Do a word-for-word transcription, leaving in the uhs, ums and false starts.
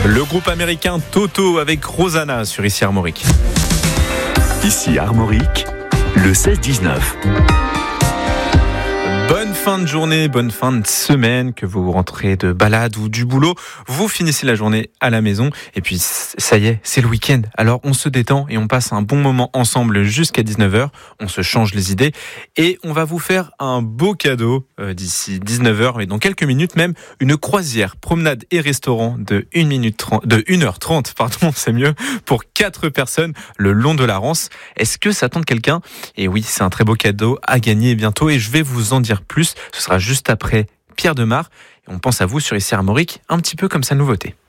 Le groupe américain Toto avec Rosanna sur Ici Armorique. Ici Armorique, le seize dix-neuf. Bonne fin de journée, bonne fin de semaine, que vous rentrez de balade ou du boulot, vous finissez la journée à la maison et puis ça y est, c'est le week-end. Alors on se détend et on passe un bon moment ensemble jusqu'à dix-neuf heures, on se change les idées et on va vous faire un beau cadeau euh, d'ici dix-neuf heures et dans quelques minutes même, une croisière, promenade et restaurant de une minute trente, de une heure trente, pardon, c'est mieux, pour quatre personnes le long de la Rance. Est-ce que ça tente quelqu'un ? Et oui, c'est un très beau cadeau à gagner bientôt et je vais vous en dire plus. Ce sera juste après Pierre Demar. Et on pense à vous sur Ici Armorique, un petit peu comme sa nouveauté.